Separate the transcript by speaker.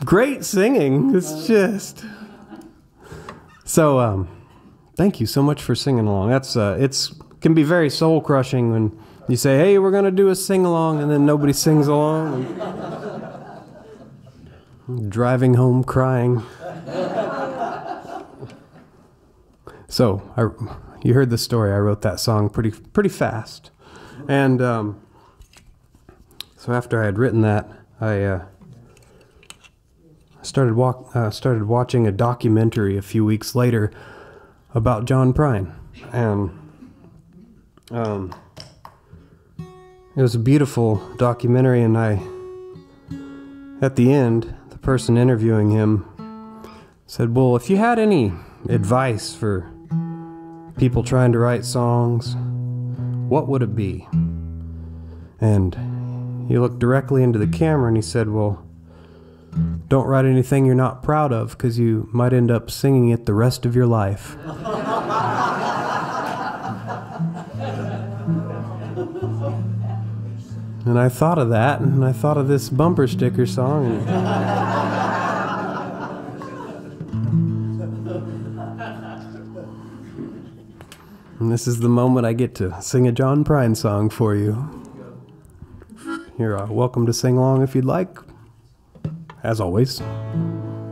Speaker 1: great singing. It's just so. Thank you so much for singing along. That's can be very soul crushing when you say, "Hey, we're gonna do a sing along," and then nobody sings along. Driving home crying. So you heard the story. I wrote that song pretty fast, and so after I had written that, I started watching a documentary a few weeks later about John Prine, and it was a beautiful documentary. And at the end, the person interviewing him said, "Well, if you had any advice for people trying to write songs, what would it be?" And he looked directly into the camera and he said, "Well, don't write anything you're not proud of, because you might end up singing it the rest of your life." And I thought of that, and I thought of this bumper sticker song. And this is the moment I get to sing a John Prine song for you. You're welcome to sing along if you'd like, as always.